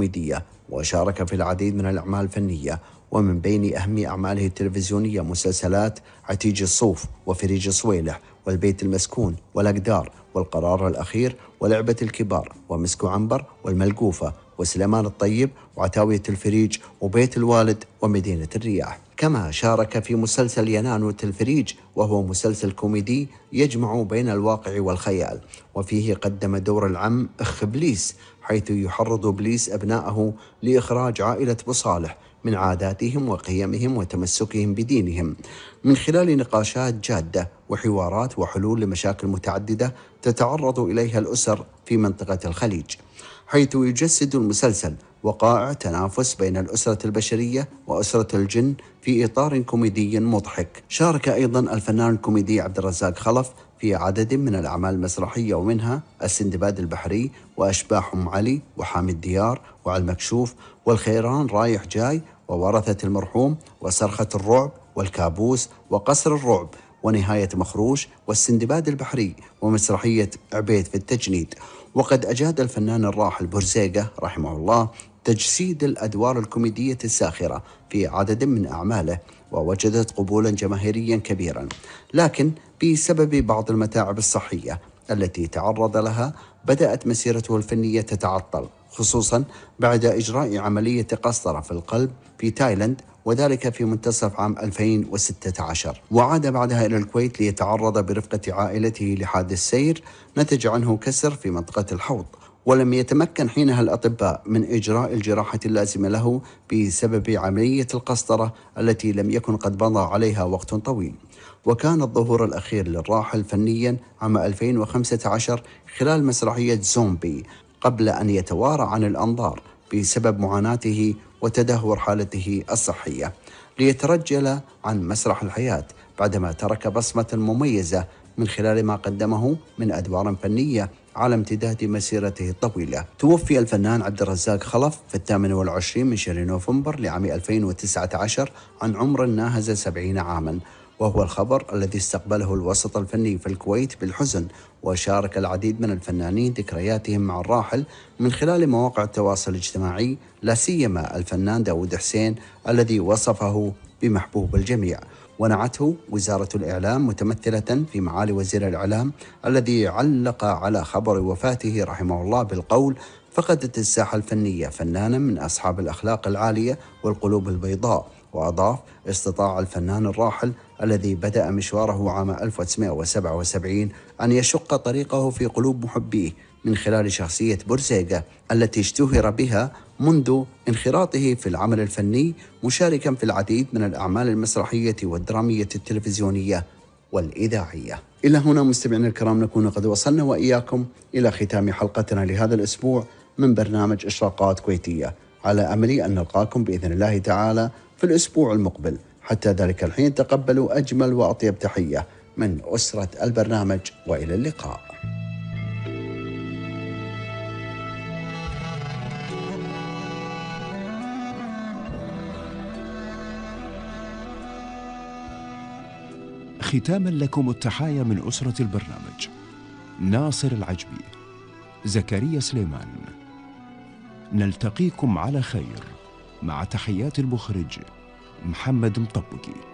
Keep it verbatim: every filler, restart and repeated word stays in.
الكوميدية، وشارك في العديد من الأعمال الفنية، ومن بين أهم أعماله التلفزيونية مسلسلات عتيج الصوف وفريج صويلح والبيت المسكون والأقدار والقرار الأخير ولعبة الكبار ومسك عنبر والملقوفة وسليمان الطيب وعتاوية الفريج وبيت الوالد ومدينة الرياح. كما شارك في مسلسل ينانو التلفريج، وهو مسلسل كوميدي يجمع بين الواقع والخيال، وفيه قدم دور العم أخ إبليس، حيث يحرض إبليس أبنائه لإخراج عائلة بصالح من عاداتهم وقيمهم وتمسكهم بدينهم، من خلال نقاشات جادة وحوارات وحلول لمشاكل متعددة تتعرض إليها الأسر في منطقة الخليج، حيث يجسد المسلسل وقائع تنافس بين الأسرة البشرية وأسرة الجن في إطار كوميدي مضحك. شارك أيضا الفنان الكوميدي عبد الرزاق خلف في عدد من الأعمال المسرحية، ومنها السندباد البحري وأشباح أم علي وحامي الديار وعلى المكشوف والخيران رايح جاي وورثة المرحوم وصرخة الرعب والكابوس وقصر الرعب ونهاية مخروش والسندباد البحري ومسرحية عبيد في التجنيد. وقد أجاد الفنان الراحل بورزيقة رحمه الله تجسيد الأدوار الكوميدية الساخرة في عدد من أعماله، ووجدت قبولا جماهيريا كبيرا، لكن بسبب بعض المتاعب الصحية التي تعرض لها بدأت مسيرته الفنية تتعطل، خصوصا بعد إجراء عملية قسطرة في القلب في تايلاند، وذلك في منتصف عام ألفين وستة عشر، وعاد بعدها إلى الكويت ليتعرض برفقة عائلته لحادث سير نتج عنه كسر في منطقة الحوض، ولم يتمكن حينها الأطباء من إجراء الجراحة اللازمة له بسبب عملية القسطرة التي لم يكن قد مضى عليها وقت طويل. وكان الظهور الأخير للراحل فنيا عام ألفين وخمسة عشر خلال مسرحية زومبي، قبل أن يتوارى عن الأنظار بسبب معاناته وتدهور حالته الصحية، ليترجل عن مسرح الحياة بعدما ترك بصمة مميزة من خلال ما قدمه من أدوار فنية على امتداد مسيرته الطويلة. توفي الفنان عبد الرزاق خلف في الثامن والعشرين من شهر نوفمبر لعام ألفين وتسعة عشر عن عمر ناهز سبعين عاما، وهو الخبر الذي استقبله الوسط الفني في الكويت بالحزن، وشارك العديد من الفنانين ذكرياتهم مع الراحل من خلال مواقع التواصل الاجتماعي، لا سيما الفنان داود حسين الذي وصفه بمحبوب الجميع. ونعته وزارة الإعلام متمثلة في معالي وزير الإعلام الذي علق على خبر وفاته رحمه الله بالقول: فقدت الساحة الفنية فنانا من أصحاب الأخلاق العالية والقلوب البيضاء. وأضاف: استطاع الفنان الراحل الذي بدأ مشواره عام ألف وتسعمائة وسبعة وسبعين أن يشق طريقه في قلوب محبيه من خلال شخصية بورزيقة التي اشتهر بها منذ انخراطه في العمل الفني، مشاركا في العديد من الأعمال المسرحية والدرامية التلفزيونية والإذاعية. إلى هنا مستمعينا الكرام نكون قد وصلنا وإياكم إلى ختام حلقتنا لهذا الأسبوع من برنامج إشراقات كويتية، على أملي أن نلقاكم بإذن الله تعالى في الأسبوع المقبل. حتى ذلك الحين تقبلوا أجمل وأطيب تحية من أسرة البرنامج، وإلى اللقاء. ختاما لكم التحايا من أسرة البرنامج: ناصر العجبي، زكريا سليمان. نلتقيكم على خير، مع تحيات المخرج محمد مطبقي.